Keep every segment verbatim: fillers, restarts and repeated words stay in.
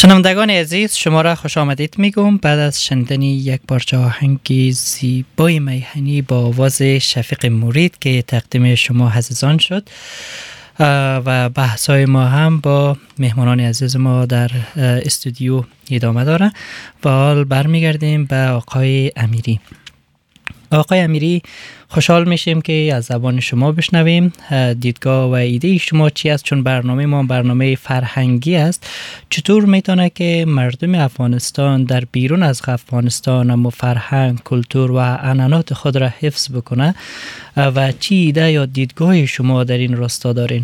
شنوندگان عزیز، شما را خوش آمدید میگم. بعد از شنیدن یک پارچه آهنگ زیبای میهنی با آواز شفیق مرید که تقدیم شما عزیزان شد و بحثای ما هم با مهمانان عزیز ما در استودیو ادامه داره و حال برمیگردیم به آقای امیری. آقای امیری، خوشحال میشیم که از زبان شما بشنویم دیدگاه و ایده شما چی است، چون برنامه ما برنامه فرهنگی است. چطور میتونه که مردم افغانستان در بیرون از افغانستان اما فرهنگ، کلتور و عنعنات خود را حفظ بکنه و چی ایده یا دیدگاه شما در این راستا دارین؟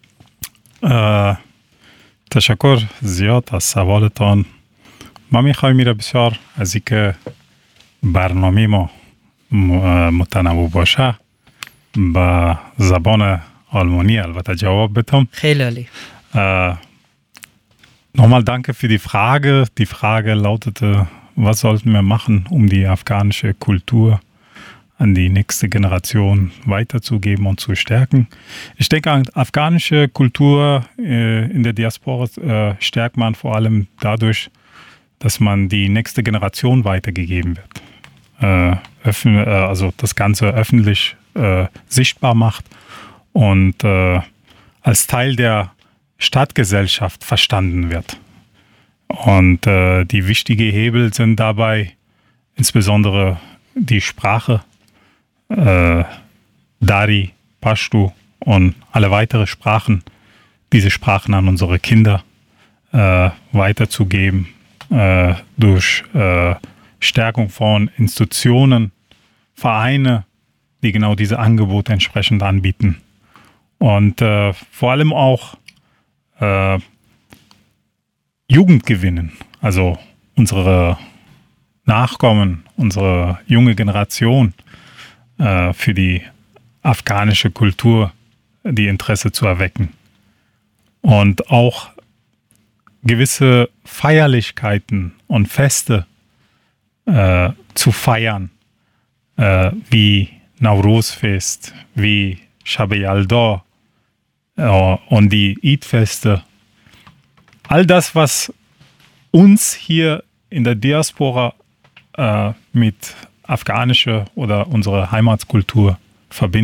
تشکر زیاد از سوالتان. ما میخوایم میره بسیار از اینکه برنامه ما متنوع باشه به زبان آلمانی البته جواب بدم. خیلی عالی. Äh, nochmal danke für die Frage. Die Frage lautete, was sollten wir machen, um die afghanische Kultur an die nächste Generation weiterzugeben und zu stärken. Ich denke, afghanische Kultur äh, in der Diaspora äh, stärkt man vor allem dadurch, dass man die nächste Generation weitergegeben wird. Äh, öffn, äh, also das Ganze öffentlich äh, sichtbar macht und äh, als Teil der Stadtgesellschaft verstanden wird. Und äh, die wichtigen Hebel sind dabei insbesondere die Sprache, äh, Dari, Pashto und alle weitere Sprachen, diese Sprachen an unsere Kinder äh, weiterzugeben äh, durch äh, Stärkung von Institutionen, Vereine, die genau diese Angebote entsprechend anbieten. Und äh, vor allem auch äh, Jugend gewinnen, also unsere Nachkommen, unsere junge Generation äh, für die afghanische Kultur die Interesse zu erwecken. Und auch gewisse Feierlichkeiten und Feste äh, zu feiern, äh, wie Nowruz-Fest, wie Shab Yalda äh, und die Eid-Feste. All das, was uns hier in der Diaspora äh, mit afghanischer oder unserer Heimatkultur verbindet.